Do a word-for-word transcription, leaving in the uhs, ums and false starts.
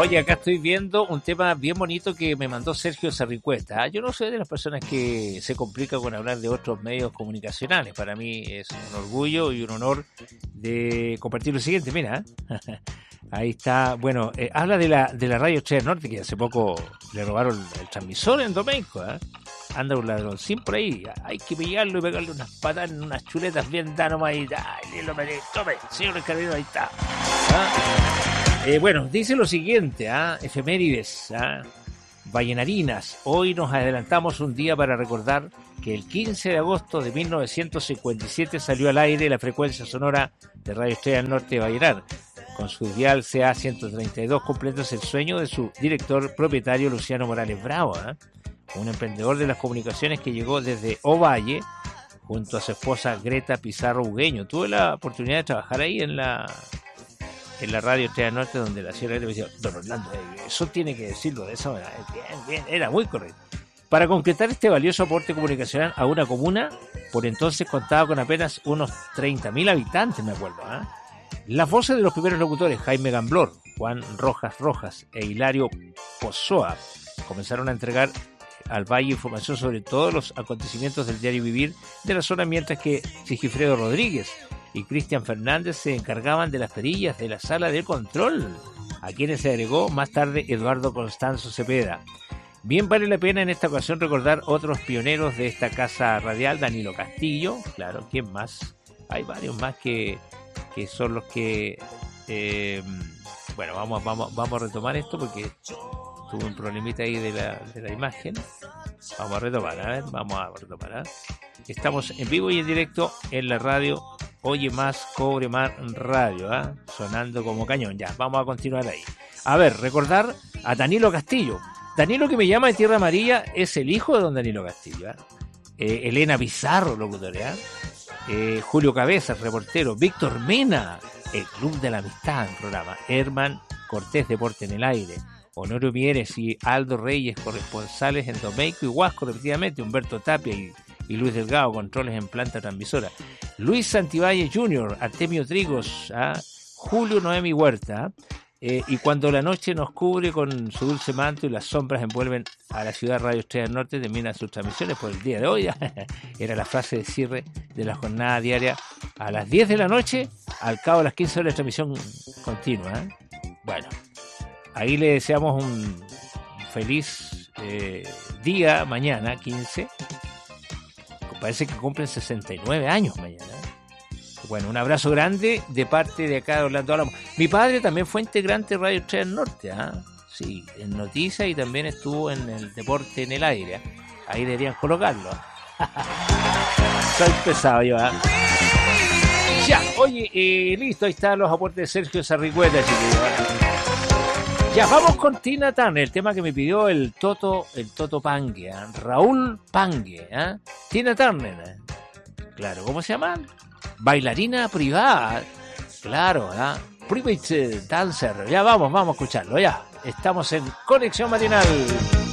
Oye, acá estoy viendo un tema bien bonito que me mandó Sergio Sarricueta. Yo no soy de las personas que se complica con hablar de otros medios comunicacionales. Para mí es un orgullo y un honor de compartir lo siguiente. Mira, ahí está. Bueno, eh, habla de la de la radio Estrella Norte, que hace poco le robaron el, el transmisor en Domeico. ¿eh? Anda un ladroncín por ahí. Hay que pillarlo y pegarle unas patas en unas chuletas bien da nomás. Y, ay, lo merece. Tome, señor Carabinero, ahí está. ¿Ah? Eh, bueno, dice lo siguiente, ¿ah? Efemérides, ¿ah? Vallenarinas. Hoy nos adelantamos un día para recordar que el quince de agosto de mil novecientos cincuenta y siete salió al aire la frecuencia sonora de Radio Estrella Norte de Vallenar, con su dial C A ciento treinta y dos, cumpliéndose el sueño de su director propietario Luciano Morales Bravo, ¿ah? Un emprendedor de las comunicaciones que llegó desde Ovalle junto a su esposa Greta Pizarro Hugueño. Tuve la oportunidad de trabajar ahí en la... en la radio Estrella Norte, donde la señora me decía, don Orlando, eso tiene que decirlo de esa manera. Bien, bien, era muy correcto. Para concretar este valioso aporte comunicacional a una comuna, por entonces contaba con apenas unos treinta mil habitantes, me acuerdo. ¿eh? Las voces de los primeros locutores, Jaime Gamblor, Juan Rojas Rojas e Hilario Pozoa, comenzaron a entregar al Valle información sobre todos los acontecimientos del diario vivir de la zona, mientras que Sigifredo Rodríguez y Cristian Fernández se encargaban de las perillas de la sala de control, a quienes se agregó más tarde Eduardo Constanzo Cepeda. Bien vale la pena en esta ocasión recordar otros pioneros de esta casa radial, Danilo Castillo, claro, ¿quién más? Hay varios más que, que son los que... Eh, bueno, vamos, vamos, vamos a retomar esto porque tuve un problemita ahí de la, de la imagen. Vamos a retomar, a ver, vamos a retomar. ¿eh? Estamos en vivo y en directo en la radio Oye Más, Cobre Más Radio, ¿eh? Sonando como cañón. Ya, vamos a continuar ahí. A ver, recordar a Danilo Castillo. Danilo, que me llama de Tierra Amarilla, es el hijo de don Danilo Castillo. ¿eh? Eh, Elena Pizarro, locutora. ¿eh? Eh, Julio Cabezas, reportero. Víctor Mena, el Club de la Amistad en programa. Herman Cortés, Deporte en el Aire. Honorio Mieres y Aldo Reyes, corresponsales en Domeico y Huasco, respectivamente. Humberto Tapia y y Luis Delgado, controles en planta transmisora. Luis Santibáñez junior, Artemio Trigos, ¿ah? Julio Noemi Huerta, eh, y cuando la noche nos cubre con su dulce manto y las sombras envuelven a la ciudad, Radio Estrella Norte termina sus transmisiones por el día de hoy. Era la frase de cierre de la jornada diaria a las diez de la noche, al cabo de las quince horas de transmisión continua. ¿eh? Bueno, ahí le deseamos un feliz eh, día mañana, quince. Parece que cumplen sesenta y nueve años mañana. Bueno, un abrazo grande de parte de acá de Orlando Álamo. Mi padre también fue integrante de Radio Estrella Norte, ¿ah? ¿eh? Sí, en noticias y también estuvo en el Deporte en el Aire. ¿eh? Ahí deberían colocarlo. Soy pesado yo, ¿eh? Ya, oye, eh, listo, ahí están los aportes de Sergio Sarricueta, chiquillos. Ya, vamos con Tina Turner, el tema que me pidió el Toto, el Toto Pangue, ¿eh? Raúl Pangue, ¿eh? Tina Turner, ¿eh? Claro, ¿cómo se llama? Bailarina privada, claro, ¿eh? Private Dancer, ya vamos, vamos a escucharlo, ya. Estamos en Conexión Matinal.